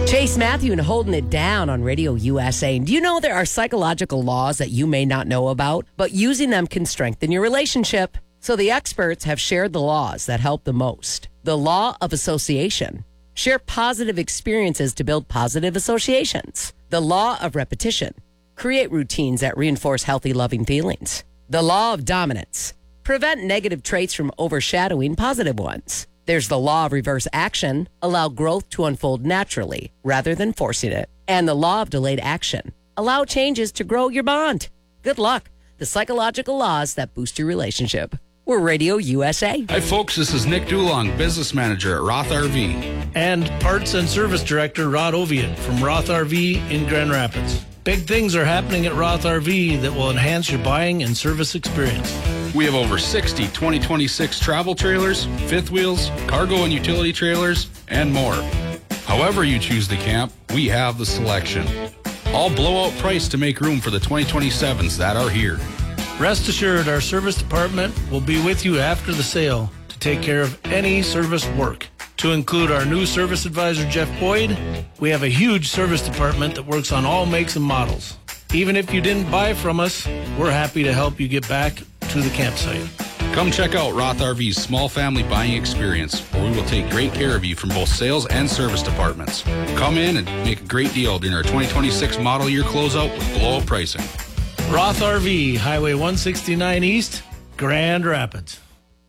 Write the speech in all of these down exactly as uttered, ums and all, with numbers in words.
Chase Matthew and Holding It Down on Radio U S A. Do you know there are psychological laws that you may not know about, but using them can strengthen your relationship? So the experts have shared the laws that help the most. The law of association. Share positive experiences to build positive associations. The law of repetition. Create routines that reinforce healthy, loving feelings. The law of dominance. Prevent negative traits from overshadowing positive ones. There's the law of reverse action. Allow growth to unfold naturally rather than forcing it. And the law of delayed action. Allow changes to grow your bond. Good luck. The psychological laws that boost your relationship. We're Radio U S A. Hi, folks. This is Nick Dulong, business manager at Roth R V. And parts and service director Rod Oviatt from Roth R V in Grand Rapids. Big things are happening at Roth R V that will enhance your buying and service experience. We have over sixty twenty twenty-six travel trailers, fifth wheels, cargo and utility trailers, and more. However you choose to camp, we have the selection. All blowout price to make room for the twenty twenty-sevens that are here. Rest assured, our service department will be with you after the sale to take care of any service work. To include our new service advisor, Jeff Boyd, we have a huge service department that works on all makes and models. Even if you didn't buy from us, we're happy to help you get back to the campsite. Come check out Roth R V's small family buying experience, where we will take great care of you from both sales and service departments. Come in and make a great deal during our twenty twenty-six model year closeout with blowout pricing. Roth R V, Highway one sixty-nine East, Grand Rapids.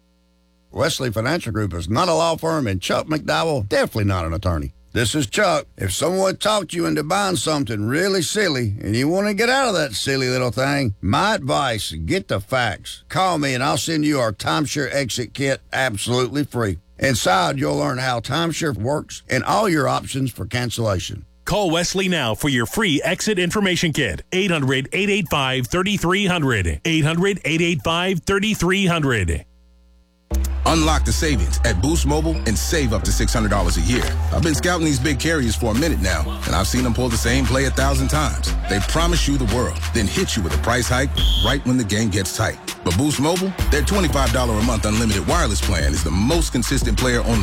Wesley Financial Group is not a law firm, and Chuck McDowell, definitely not an attorney. This is Chuck. If someone talked you into buying something really silly and you want to get out of that silly little thing, my advice, get the facts. Call me and I'll send you our timeshare exit kit absolutely free. Inside, you'll learn how timeshare works and all your options for cancellation. Call Wesley now for your free exit information kit. eight hundred, eight eight five, three three zero zero. eight hundred, eight eight five, three three zero zero. Unlock the savings at Boost Mobile and save up to six hundred dollars a year. I've been scouting these big carriers for a minute now, and I've seen them pull the same play a thousand times. They promise you the world, then hit you with a price hike right when the game gets tight. But Boost Mobile, their twenty-five dollars a month unlimited wireless plan is the most consistent player on the